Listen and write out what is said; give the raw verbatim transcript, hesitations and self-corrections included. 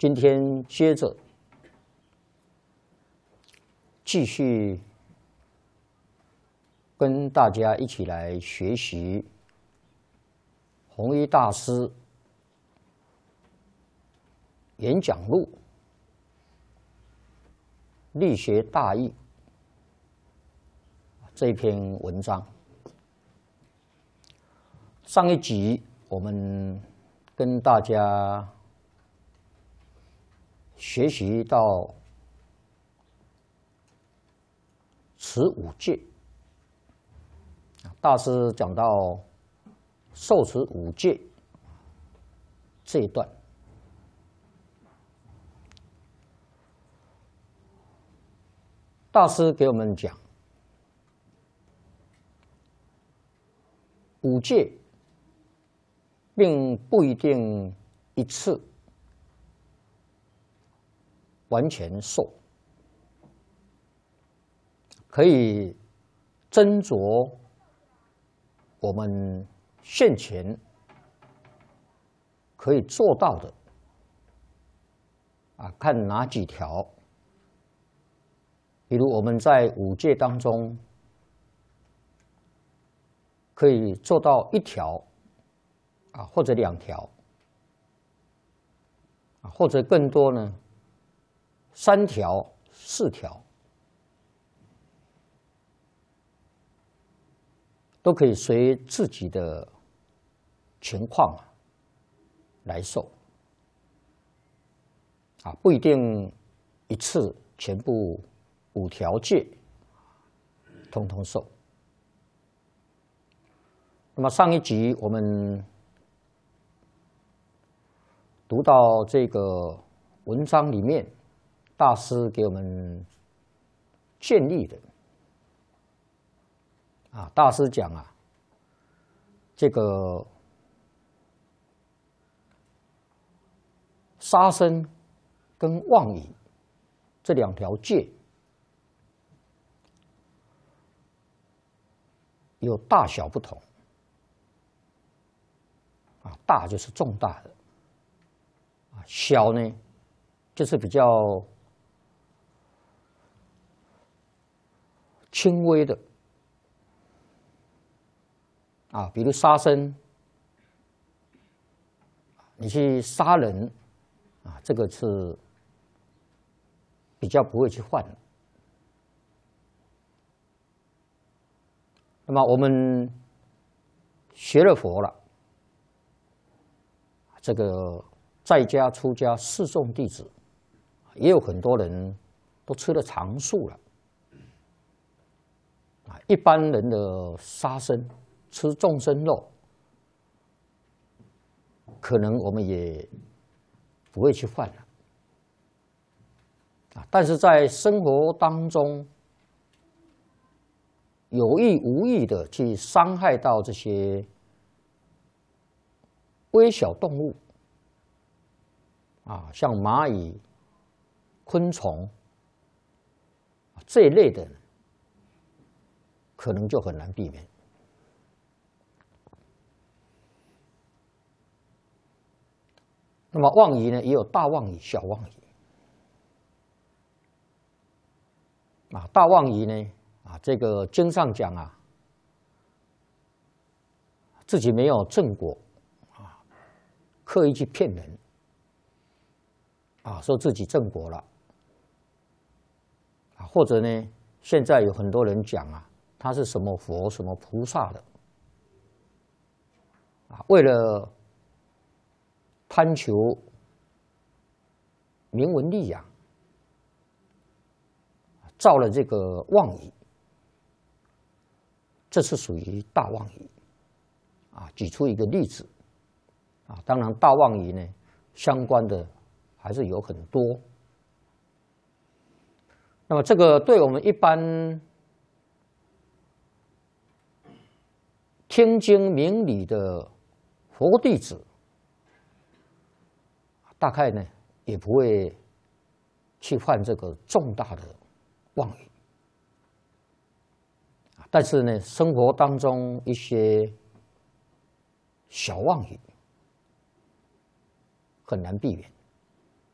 今天接着继续跟大家一起来学习弘一大师演讲录力学大义这篇文章。上一集我们跟大家学习到持五戒，大师讲到受持五戒这一段，大师给我们讲五戒并不一定一次完全受，可以斟酌我们现前可以做到的啊，看哪几条。比如我们在五戒当中可以做到一条啊，或者两条啊，或者更多呢，三条、四条，都可以随自己的情况来受啊，不一定一次全部五条戒通通受。那么上一集我们读到这个文章里面，大师给我们建立的啊，大师讲啊，这个杀生跟妄语这两条戒有大小不同啊，大就是重大的啊，小呢就是比较轻微的啊，比如杀生，你去杀人啊，这个是比较不会去犯的。那么我们学了佛了，这个在家出家四众弟子，也有很多人都吃了长素了啊。一般人的杀生吃众生肉，可能我们也不会去犯了啊。但是在生活当中，有意无意的去伤害到这些微小动物啊，像蚂蚁、昆虫这一类的，可能就很难避免。那么妄语呢，也有大妄语、小妄语啊。大妄语呢，啊，这个经上讲啊，自己没有正果啊，刻意去骗人啊，说自己正果了啊，或者呢，现在有很多人讲啊，他是什么佛、什么菩萨的啊，为了贪求名闻利养，造了这个妄语，这是属于大妄语啊。举出一个例子啊，当然大妄语呢，相关的还是有很多。那么这个对我们一般听经明理的佛弟子，大概呢也不会去犯这个重大的妄语。但是呢，生活当中一些小妄语很难避免